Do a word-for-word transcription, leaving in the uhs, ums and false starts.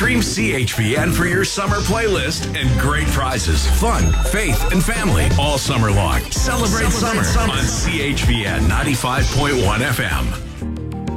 Stream C H V N for your summer playlist and great prizes, fun, faith, and family all summer long. Celebrate, Celebrate summer, summer on C H V N ninety-five point one F M.